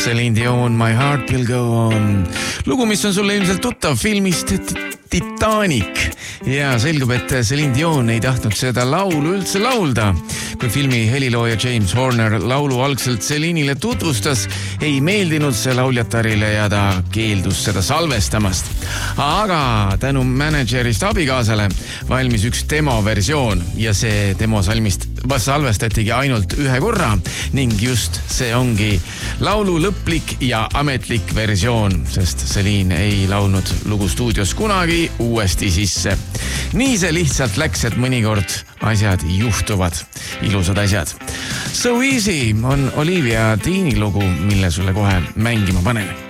Celine Dion, My Heart Will Go On. Lugu, mis on sulle ilmselt tuttav filmist Titanic. Ja selgub, et Celine Dion ei tahtnud seda laulu üldse laulda. Kui filmi helilooja James Horner laulu algselt Celine'ile tutvustas, ei meeldinud see lauljatarile ja ta keeldus seda salvestamast. Aga tänu managerist abikaasale valmis üks demoversioon ja see demo salvestatigi ainult ühe korra ning just see ongi laulu lõplik ja ametlik versioon, sest Celine ei laulnud lugu stuudios kunagi uuesti sisse. Nii see lihtsalt läks, et mõnikord asjad juhtuvad, ilusad asjad. So Easy on Olivia Deani lugu, mille sulle kohe mängima panen.